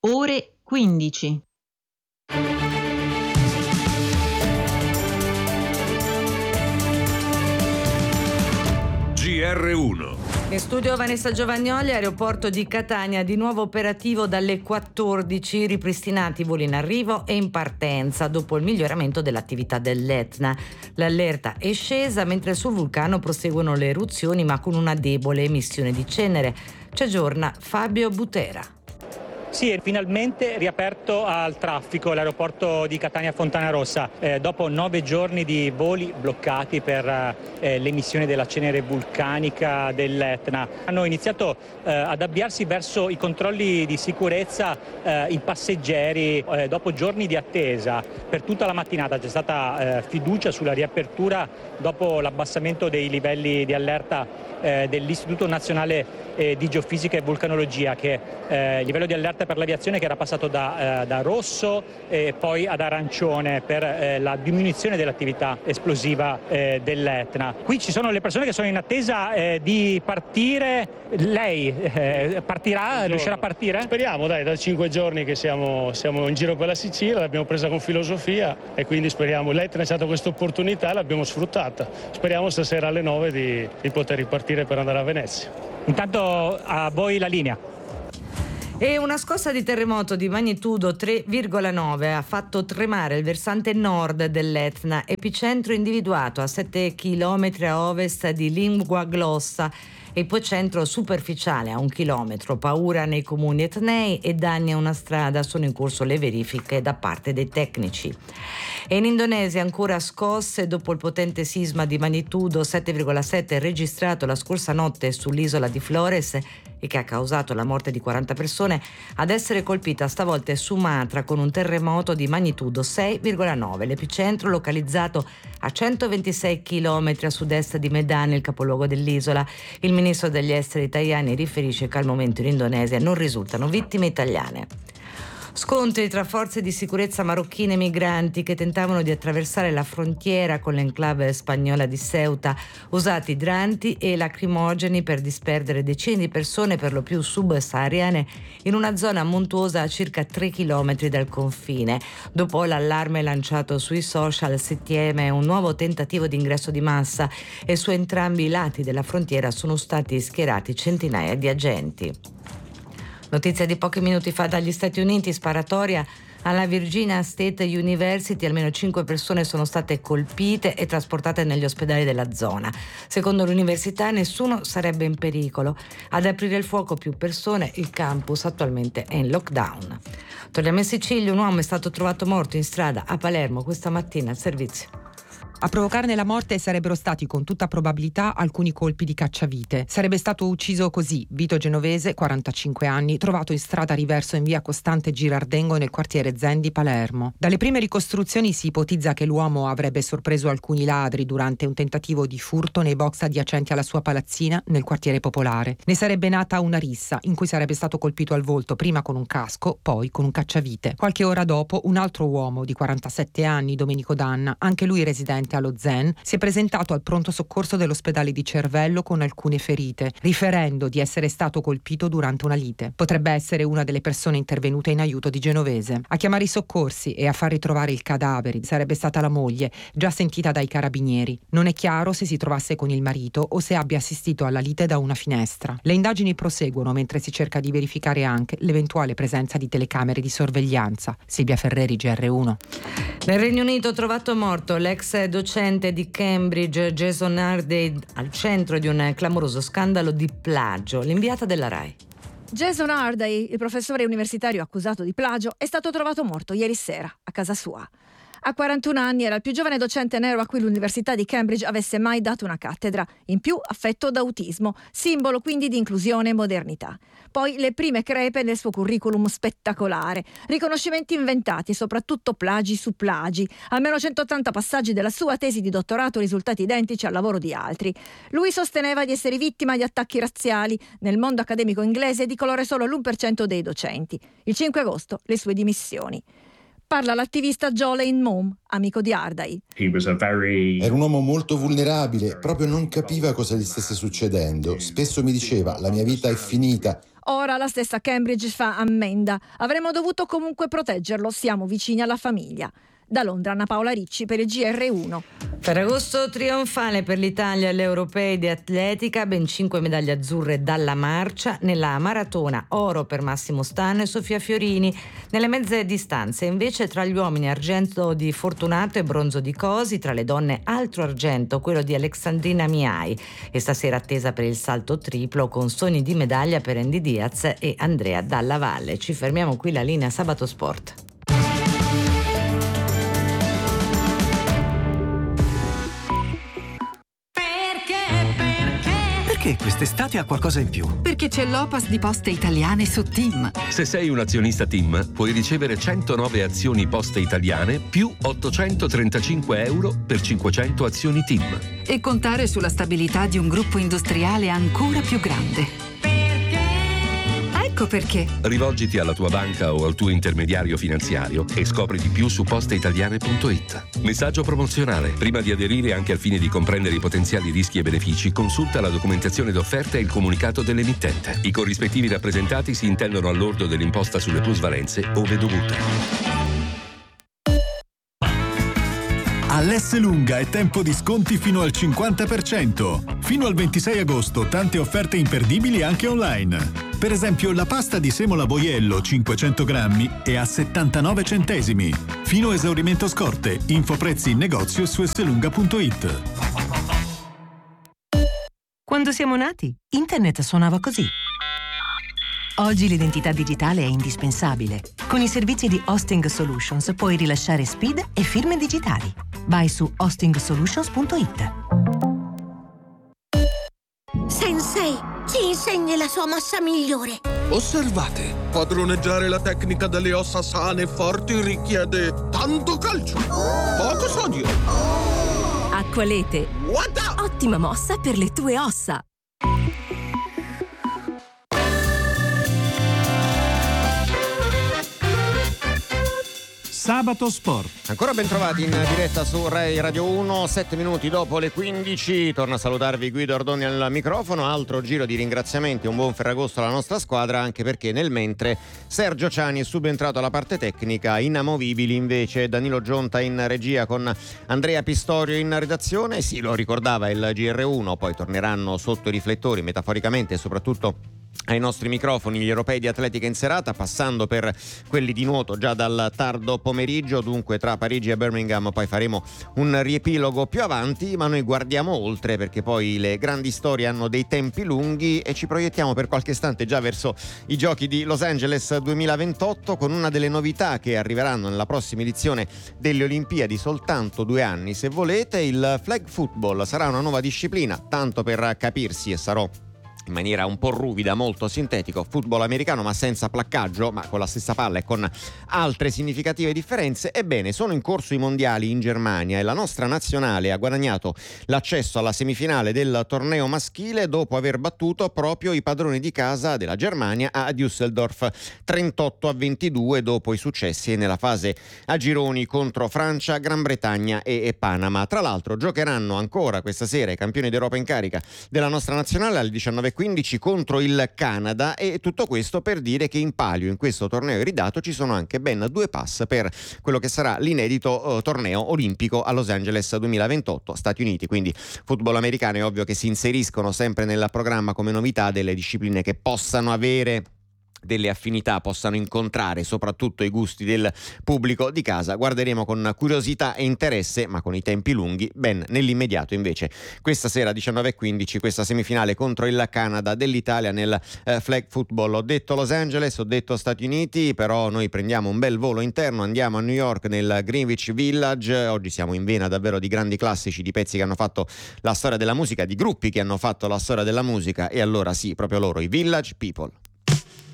ore 15. GR1. In studio Vanessa Giovagnoli, aeroporto di Catania di nuovo operativo dalle 14, ripristinati i voli in arrivo e in partenza dopo il miglioramento dell'attività dell'Etna. L'allerta è scesa mentre sul vulcano proseguono le eruzioni ma con una debole emissione di cenere. Ci aggiorna Fabio Butera. Sì, è finalmente riaperto al traffico l'aeroporto di Catania Fontanarossa dopo 9 giorni di voli bloccati per l'emissione della cenere vulcanica dell'Etna. Hanno iniziato ad avviarsi verso i controlli di sicurezza i passeggeri dopo giorni di attesa. Per tutta la mattinata c'è stata fiducia sulla riapertura dopo l'abbassamento dei livelli di allerta dell'Istituto Nazionale di Geofisica e Vulcanologia, che il livello di allerta per l'aviazione che era passato da rosso e poi ad arancione per la diminuzione dell'attività esplosiva dell'Etna. Qui ci sono le persone che sono in attesa di partire. Lei partirà? Riuscirà a partire? Speriamo, da 5 giorni che siamo in giro per la Sicilia, l'abbiamo presa con filosofia e quindi speriamo. L'Etna è stata questa opportunità, l'abbiamo sfruttata. Speriamo stasera alle 9 di poter ripartire per andare a Venezia. Intanto a voi la linea. E una scossa di terremoto di magnitudo 3,9 ha fatto tremare il versante nord dell'Etna, epicentro individuato a 7 km a ovest di Linguaglossa, epicentro superficiale a 1 chilometro. Paura nei comuni etnei e danni a una strada. Sono in corso le verifiche da parte dei tecnici. E in Indonesia ancora scosse dopo il potente sisma di magnitudo 7,7 registrato la scorsa notte sull'isola di Flores e che ha causato la morte di 40 persone. Ad essere colpita stavolta è Sumatra con un terremoto di magnitudo 6,9. L'epicentro localizzato a 126 km a sud-est di Medan, il capoluogo dell'isola. Il ministro degli esteri italiani riferisce che al momento in Indonesia non risultano vittime italiane. Scontri tra forze di sicurezza marocchine e migranti che tentavano di attraversare la frontiera con l'enclave spagnola di Ceuta, usati idranti e lacrimogeni per disperdere decine di persone, per lo più subsahariane, in una zona montuosa a circa 3 chilometri dal confine. Dopo l'allarme lanciato sui social, si teme un nuovo tentativo di ingresso di massa e su entrambi i lati della frontiera sono stati schierati centinaia di agenti. Notizia di pochi minuti fa dagli Stati Uniti: sparatoria alla Virginia State University, almeno 5 persone sono state colpite e trasportate negli ospedali della zona. Secondo l'università nessuno sarebbe in pericolo. Ad aprire il fuoco più persone, il campus attualmente è in lockdown. Torniamo in Sicilia, un uomo è stato trovato morto in strada a Palermo questa mattina al servizio. A provocarne la morte sarebbero stati con tutta probabilità alcuni colpi di cacciavite. Sarebbe stato ucciso così Vito Genovese, 45 anni, trovato in strada a riverso in via Costante Girardengo nel quartiere Zen di Palermo. Dalle prime ricostruzioni si ipotizza che l'uomo avrebbe sorpreso alcuni ladri durante un tentativo di furto nei box adiacenti alla sua palazzina nel quartiere Popolare. Ne sarebbe nata una rissa in cui sarebbe stato colpito al volto prima con un casco, poi con un cacciavite. Qualche ora dopo un altro uomo di 47 anni, Domenico Danna, anche lui residente allo Zen, si è presentato al pronto soccorso dell'ospedale di Cervello con alcune ferite, riferendo di essere stato colpito durante una lite. Potrebbe essere una delle persone intervenute in aiuto di Genovese. A chiamare i soccorsi e a far ritrovare il cadavere sarebbe stata la moglie, già sentita dai carabinieri. Non è chiaro se si trovasse con il marito o se abbia assistito alla lite da una finestra. Le indagini proseguono mentre si cerca di verificare anche l'eventuale presenza di telecamere di sorveglianza. Silvia Ferreri, GR1. Nel Regno Unito trovato morto l'ex docente di Cambridge Jason Hardy al centro di un clamoroso scandalo di plagio. L'inviata della RAI. Jason Hardy, il professore universitario accusato di plagio, è stato trovato morto ieri sera a casa sua. A 41 anni era il più giovane docente nero a cui l'Università di Cambridge avesse mai dato una cattedra, in più affetto da autismo, simbolo quindi di inclusione e modernità. Poi le prime crepe nel suo curriculum spettacolare, riconoscimenti inventati e soprattutto plagi su plagi, almeno 180 passaggi della sua tesi di dottorato risultati identici al lavoro di altri. Lui sosteneva di essere vittima di attacchi razziali, nel mondo accademico inglese di colore solo l'1% dei docenti. Il 5 agosto le sue dimissioni. Parla l'attivista Jolene Mom, amico di Hardy. Era un uomo molto vulnerabile, proprio non capiva cosa gli stesse succedendo. Spesso mi diceva: la mia vita è finita. Ora la stessa Cambridge fa ammenda. Avremmo dovuto comunque proteggerlo, siamo vicini alla famiglia. Da Londra, Anna Paola Ricci per il GR1. Ferragosto trionfale per l'Italia alle europee di atletica, ben 5 medaglie azzurre dalla marcia. Nella maratona oro per Massimo Stano e Sofia Fiorini. Nelle mezze distanze invece tra gli uomini argento di Fortunato e bronzo di Cosi, tra le donne altro argento, quello di Alexandrina Miai. E stasera attesa per il salto triplo con sogni di medaglia per Andy Diaz e Andrea Dalla Valle. Ci fermiamo qui, la linea Sabato Sport. Perché quest'estate ha qualcosa in più? Perché c'è l'Opas di Poste Italiane su TIM. Se sei un azionista TIM, puoi ricevere 109 azioni Poste Italiane più 835 euro per 500 azioni TIM. E contare sulla stabilità di un gruppo industriale ancora più grande. Ecco perché. Rivolgiti alla tua banca o al tuo intermediario finanziario e scopri di più su posteitaliane.it. Messaggio promozionale. Prima di aderire, anche al fine di comprendere i potenziali rischi e benefici, consulta la documentazione d'offerta e il comunicato dell'emittente. I corrispettivi rappresentati si intendono al lordo dell'imposta sulle plusvalenze ove dovuta. All'Esselunga è tempo di sconti fino al 50%. Fino al 26 agosto tante offerte imperdibili anche online. Per esempio la pasta di semola Boiello 500 grammi è a 79 centesimi. Fino a esaurimento scorte. Infoprezzi in negozio su esselunga.it. Quando siamo nati, internet suonava così. Oggi l'identità digitale è indispensabile. Con i servizi di Hosting Solutions puoi rilasciare SPID e firme digitali. Vai su hostingsolutions.it. Sensei, ci insegni la sua mossa migliore. Osservate, padroneggiare la tecnica delle ossa sane e forti richiede tanto calcio, poco sodio. Acqualete. Ottima mossa per le tue ossa. Sabato Sport. Ancora ben trovati in diretta su Rai Radio 1, 7 minuti dopo le 15. Torno a salutarvi Guido Ardoni al microfono. Altro giro di ringraziamenti, un buon Ferragosto alla nostra squadra, anche perché nel mentre Sergio Ciani è subentrato alla parte tecnica, inamovibili invece Danilo Gionta in regia con Andrea Pistorio in redazione. Sì, lo ricordava il GR1, poi torneranno sotto i riflettori metaforicamente e soprattutto ai nostri microfoni gli europei di atletica in serata, passando per quelli di nuoto già dal tardo pomeriggio. Dunque tra Parigi e Birmingham poi faremo un riepilogo più avanti, ma noi guardiamo oltre, perché poi le grandi storie hanno dei tempi lunghi e ci proiettiamo per qualche istante già verso i giochi di Los Angeles 2028, con una delle novità che arriveranno nella prossima edizione delle Olimpiadi, soltanto 2 anni se volete. Il flag football sarà una nuova disciplina, tanto per capirsi, e sarò in maniera un po' ruvida, molto sintetico, football americano ma senza placcaggio, ma con la stessa palla e con altre significative differenze. Ebbene, sono in corso i mondiali in Germania e la nostra nazionale ha guadagnato l'accesso alla semifinale del torneo maschile dopo aver battuto proprio i padroni di casa della Germania a Düsseldorf 38-22, dopo i successi nella fase a gironi contro Francia, Gran Bretagna e Panama. Tra l'altro giocheranno ancora questa sera i campioni d'Europa in carica della nostra nazionale alle 19:15 contro il Canada, e tutto questo per dire che in palio in questo torneo iridato ci sono anche ben 2 pass per quello che sarà l'inedito torneo olimpico a Los Angeles 2028 Stati Uniti. Quindi football americano, è ovvio che si inseriscono sempre nel programma come novità delle discipline che possano avere delle affinità, possano incontrare soprattutto i gusti del pubblico di casa. Guarderemo con curiosità e interesse, ma con i tempi lunghi, ben nell'immediato invece questa sera 19:15 questa semifinale contro il Canada dell'Italia nel flag football. Ho detto Los Angeles, ho detto Stati Uniti, però noi prendiamo un bel volo interno, andiamo a New York nel Greenwich Village. Oggi siamo in vena davvero di grandi classici, di pezzi che hanno fatto la storia della musica, di gruppi che hanno fatto la storia della musica, e allora sì, proprio loro, i Village People.